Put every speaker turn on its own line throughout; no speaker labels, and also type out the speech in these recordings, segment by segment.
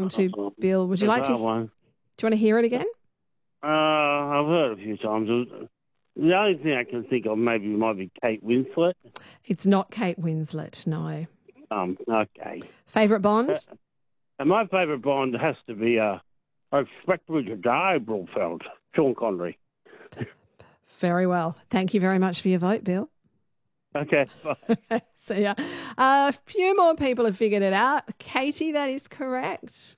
spoken to, Bill. Would you like to?
One.
Do you want to hear it again?
I've heard it a few times. The only thing I can think of maybe might be Kate Winslet.
It's not Kate Winslet, no.
Okay.
Favourite Bond?
And my favourite Bond has to be, I expect Richard Brofeld, Sean Connery.
Very well. Thank you very much for your vote, Bill.
Okay. Bye.
See ya. A few more people have figured it out. Katie, that is correct.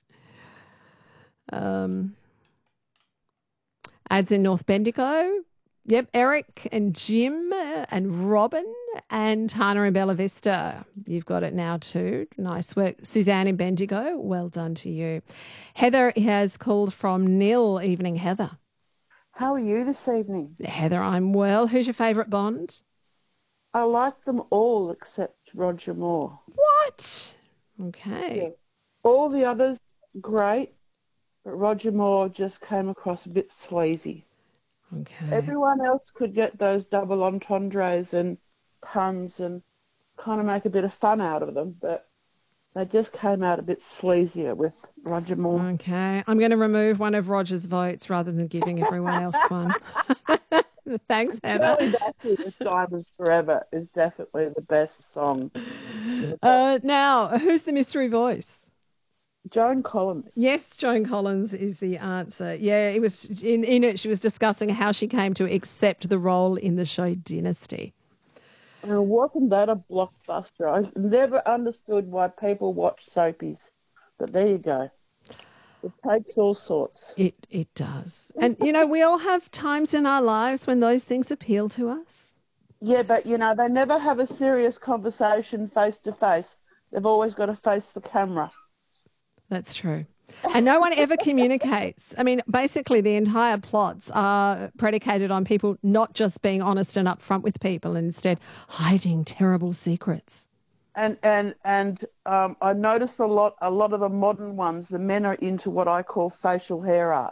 Ads in North Bendigo. Yep, Eric and Jim and Robin and Hannah in Bella Vista. You've got it now too. Nice work. Suzanne in Bendigo, well done to you. Heather has called from Nil. Evening, Heather.
How are you this evening?
Heather, I'm well. Who's your favourite Bond?
I like them all except Roger Moore.
What? Okay.
Yeah. All the others, great, but Roger Moore just came across a bit sleazy.
Okay.
Everyone else could get those double entendres and puns and kind of make a bit of fun out of them, but they just came out a bit sleazier with Roger Moore.
Okay. I'm going to remove one of Roger's votes rather than giving everyone else one. Thanks, Heather.
Shirley Bassey with Diamonds Forever is definitely the best song.
Now, who's the mystery voice?
Joan Collins.
Yes, Joan Collins is the answer. Yeah, it was in it. She was discussing how she came to accept the role in the show Dynasty.
Wasn't that a blockbuster? I never understood why people watch soapies, but there you go. It takes all sorts.
It does. And, we all have times in our lives when those things appeal to us.
Yeah, but, they never have a serious conversation face to face. They've always got to face the camera.
That's true. And no one ever communicates. I mean, basically the entire plots are predicated on people not just being honest and upfront with people and instead hiding terrible secrets.
And I noticed a lot of the modern ones, the men are into what I call facial hair art.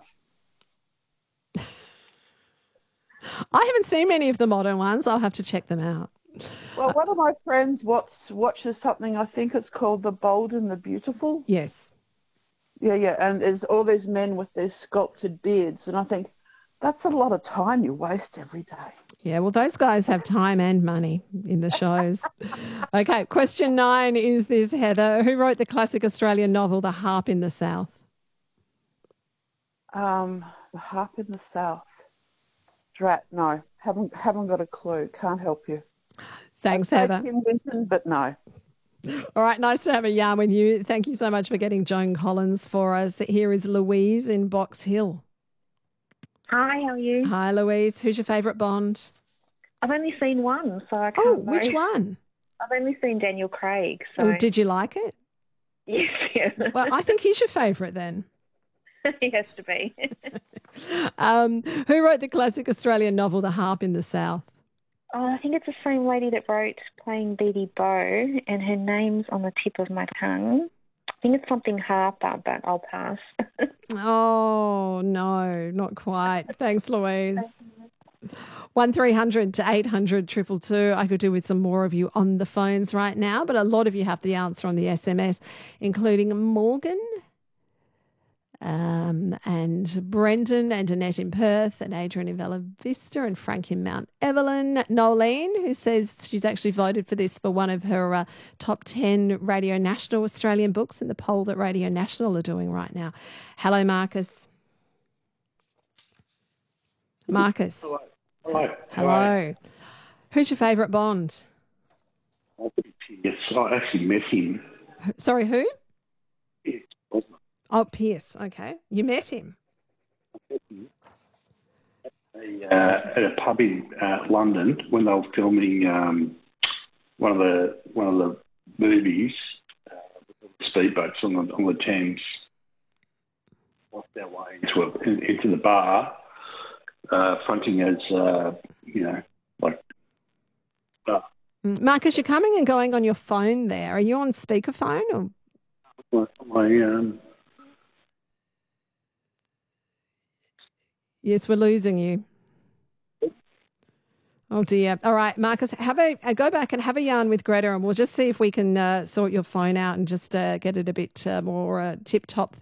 I haven't seen many of the modern ones. I'll have to check them out.
Well, one of my friends watches something, I think it's called The Bold and the Beautiful.
Yes.
Yeah, and there's all these men with their sculpted beards, and I think that's a lot of time you waste every day.
Yeah, well, those guys have time and money in the shows. Okay, question 9 is this, Heather. Who wrote the classic Australian novel The Harp in the South?
The Harp in the South. Drat, no. Haven't got a clue. Can't help you.
Thanks, Heather.
Kim Winton, but no.
All right, nice to have a yarn with you. Thank you so much for getting Joan Collins for us. Here is Louise in Box Hill.
Hi, how are you?
Hi, Louise. Who's your favourite Bond?
I've only seen one, so I can't know.
Which one?
I've only seen Daniel Craig. So.
Oh, did you like it?
Yes, yes.
Well, I think he's your favourite then.
He has to be.
Who wrote the classic Australian novel The Harp in the South?
Oh, I think it's the same lady that wrote Playing Beatty Bow, and her name's on the tip of my tongue. I think it's something Harper, but I'll pass.
Oh, no, not quite. Thanks, Louise. 1300 to 800 222. I could do with some more of you on the phones right now, but a lot of you have the answer on the SMS, including Morgan, and Brendan and Annette in Perth and Adrian in Bella Vista and Frank in Mount Evelyn. Nolene, who says she's actually voted for this for one of her top 10 Radio National Australian books in the poll that Radio National are doing right now. Hello, Marcus. Marcus.
Hello.
Hello. Who's your favourite Bond?
Yes, I actually met him.
Sorry, who?
Yes.
Oh, Pierce. Okay. You met him?
At a pub in London when they were filming one of the movies, speedboats on the Thames. Lost their way into the bar, fronting as
Marcus, you're coming and going on your phone there. Are you on speakerphone or? Yes, we're losing you. Oh dear. All right, Marcus, go back and have a yarn with Greta, and we'll just see if we can sort your phone out and just get it a bit more tip top